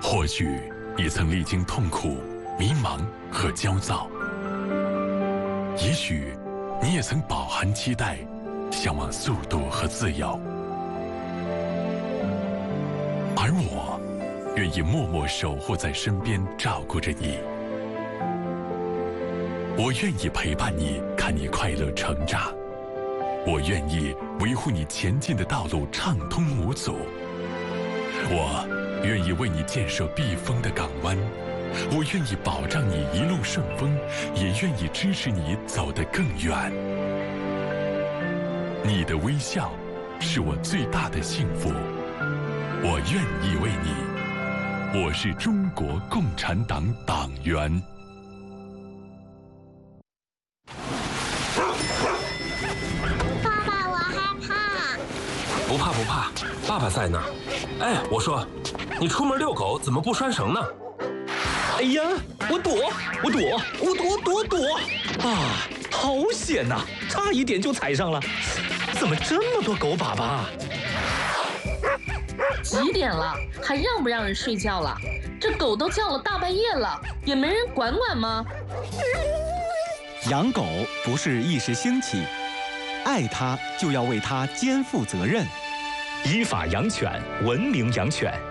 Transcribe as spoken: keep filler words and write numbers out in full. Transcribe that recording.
或许你曾历经痛苦、迷茫和焦躁，也许你也曾饱含期待，向往速度和自由。而我愿意默默守护在身边，照顾着你。我愿意陪伴你，看你快乐成长。我愿意维护你前进的道路畅通无阻。我愿意为你建设避风的港湾。我愿意保障你一路顺风，也愿意支持你走得更远。你的微笑是我最大的幸福。我愿意为你。我是中国共产党党员。 爸爸，我害怕。 不怕不怕，爸爸在呢。哎，我说，你出门遛狗怎么不拴绳呢？ 哎呀，我躲，我躲，我躲躲躲！啊，好险呐，差一点就踩上了。怎么这么多狗粑粑？ 几点了，还让不让人睡觉了？这狗都叫了大半夜了，也没人管管吗？ 养狗不是一时兴起，爱它就要为它肩负责任。 依法养犬，文明养犬。